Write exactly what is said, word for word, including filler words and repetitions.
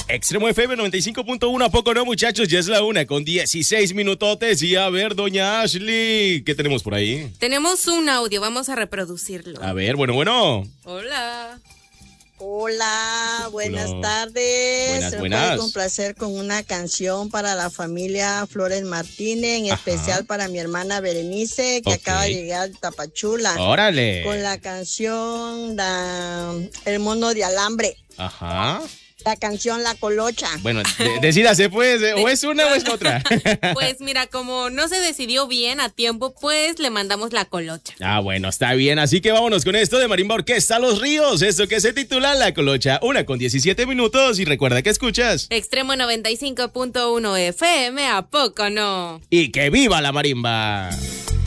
Extremo F M noventa y cinco punto uno, ¿a poco no, muchachos? Ya es la una con dieciséis minutotes. Y a ver, doña Ashley, ¿qué tenemos por ahí? Tenemos un audio, vamos a reproducirlo. A ver, bueno, bueno. Hola. Hola, buenas Hola. tardes. Buenas, Me buenas. puedo complacer con una canción para la familia Flores Martínez, en Ajá. especial para mi hermana Berenice, que Ok. acaba de llegar de Tapachula, Órale. con la canción da, El Mono de Alambre, Ajá. la canción La Colocha. Bueno, de- decídase pues, eh, o es una o es otra. Pues mira, como no se decidió bien a tiempo, pues le mandamos la colocha. Ah, bueno, está bien, así que vámonos con esto de Marimba Orquesta Los Ríos, esto que se titula La Colocha, una con diecisiete minutos, y recuerda que escuchas. Extremo noventa y cinco punto uno F M, ¿a poco no? Y que viva la marimba.